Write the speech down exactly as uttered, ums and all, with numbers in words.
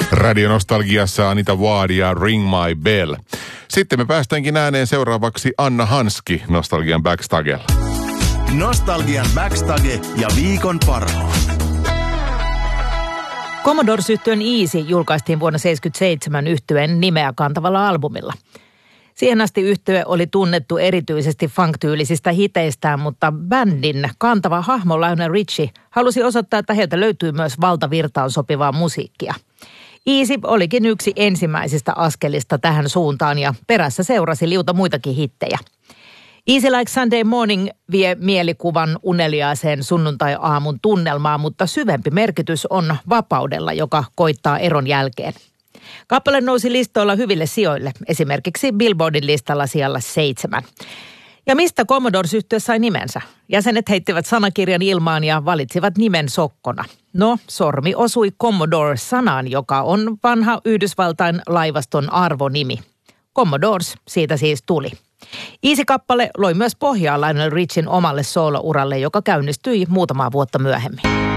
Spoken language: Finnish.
Radionostalgiassa Anita Ward ja Ring My Bell. Sitten me päästäänkin ääneen seuraavaksi Anna Hanski Nostalgian Backstagella. Nostalgian Backstage ja viikon parhaat. Commodores-yhtyeen Easy julkaistiin vuonna seitsemänkymmentäseitsemän yhtyeen nimeä kantavalla albumilla. Siihen asti yhtye oli tunnettu erityisesti funk-tyylisistä hiteistään, mutta bändin kantava hahmo Lionel Richie halusi osoittaa, että heiltä löytyy myös valtavirtaan sopivaa musiikkia. Easy olikin yksi ensimmäisistä askelista tähän suuntaan ja perässä seurasi liuta muitakin hittejä. Easy Like Sunday Morning vie mielikuvan uneliaiseen sunnuntai-aamun tunnelmaan, mutta syvempi merkitys on vapaudella, joka koittaa eron jälkeen. Kappale nousi listoilla hyville sijoille, esimerkiksi Billboardin listalla sijalla seitsemän. Ja mistä Commodores-yhtye sai nimensä? Jäsenet heittivät sanakirjan ilmaan ja valitsivat nimen sokkona. No, sormi osui Commodore-sanaan, joka on vanha Yhdysvaltain laivaston arvonimi. Commodores siitä siis tuli. Easy-kappale loi myös pohjaa Lionel Richien omalle soolo-uralle, joka käynnistyi muutamaa vuotta myöhemmin.